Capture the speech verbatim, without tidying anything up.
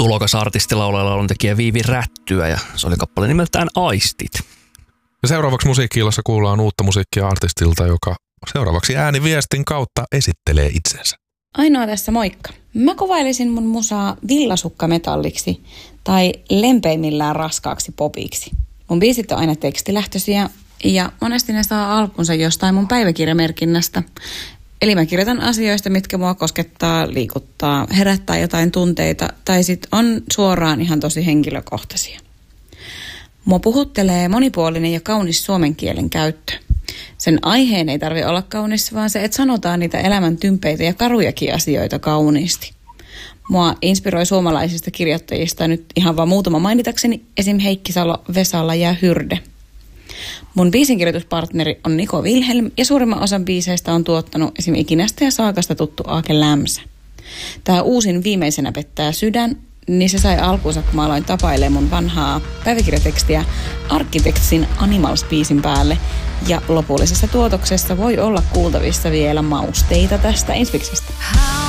tulokas artistilaulaja lauluntekijä Viivi Rättyä ja se oli kappale nimeltään Aistit. Ja seuraavaksi Musiikki-illassa kuullaan uutta musiikkia artistilta, joka seuraavaksi ääniviestin kautta esittelee itsensä. Ainoa tässä moikka. Mä kuvailisin mun musaa villasukkametalliksi tai lempeimmillään raskaaksi popiksi. Mun biisit on aina tekstilähtöisiä ja monesti ne saa alkunsa jostain mun päiväkirjamerkinnästä. Eli mä kirjoitan asioista, mitkä mua koskettaa, liikuttaa, herättää jotain tunteita tai sit on suoraan ihan tosi henkilökohtaisia. Mua puhuttelee monipuolinen ja kaunis suomen kielen käyttö. Sen aiheen ei tarvitse olla kaunis, vaan se, että sanotaan niitä elämän tympeitä ja karujakin asioita kauniisti. Mua inspiroi suomalaisista kirjoittajista nyt ihan vaan muutama mainitakseni, esim. Heikki Salo, Vesala ja Hyrde. Mun biisinkirjoituspartneri on Niko Wilhelm ja suurimman osan biiseistä on tuottanut esim. Ikinästä ja Saakasta tuttu Aake Lämsä. Tää uusin Viimeisenä pettää sydän, niin se sai alkuunsa, kun mä aloin tapailemaan mun vanhaa päiväkirjatekstiä Arkkitektsin Animals-biisin päälle. Ja lopullisessa tuotoksessa voi olla kuultavissa vielä mausteita tästä Inspiksestä.